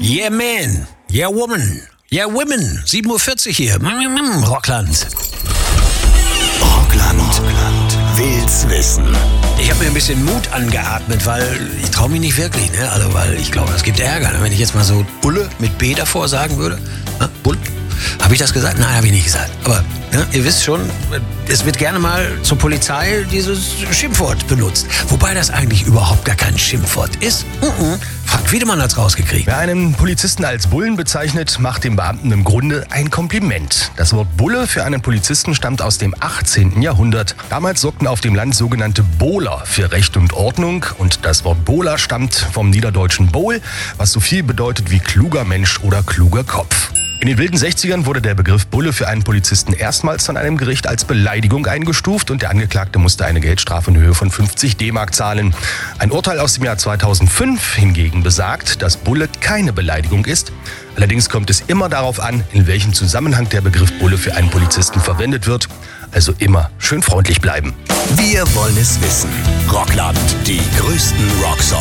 Yeah, man. Yeah, woman. Yeah, women. 7:40 Uhr hier. Rockland. Rockland. Will's wissen. Ich habe mir ein bisschen Mut angeatmet, weil ich traue mich nicht wirklich, ne? Also, weil ich glaube, es gibt Ärger. Wenn ich jetzt mal so Bulle mit B davor sagen würde. Bull. Habe ich das gesagt? Nein, habe ich nicht gesagt. Aber ihr wisst schon, es wird gerne mal zur Polizei dieses Schimpfwort benutzt. Wobei das eigentlich überhaupt gar kein Schimpfwort ist. Frank Wiedemann hat's rausgekriegt. Wer einen Polizisten als Bullen bezeichnet, macht dem Beamten im Grunde ein Kompliment. Das Wort Bulle für einen Polizisten stammt aus dem 18. Jahrhundert. Damals sorgten auf dem Land sogenannte Bohler für Recht und Ordnung. Und das Wort Bohler stammt vom niederdeutschen Bohl, was so viel bedeutet wie kluger Mensch oder kluger Kopf. In den wilden 60ern wurde der Begriff Bulle für einen Polizisten erstmals von einem Gericht als Beleidigung eingestuft und der Angeklagte musste eine Geldstrafe in Höhe von 50 D-Mark zahlen. Ein Urteil aus dem Jahr 2005 hingegen besagt, dass Bulle keine Beleidigung ist. Allerdings kommt es immer darauf an, in welchem Zusammenhang der Begriff Bulle für einen Polizisten verwendet wird. Also immer schön freundlich bleiben. Wir wollen es wissen. Rockland, die größten Rocksongs.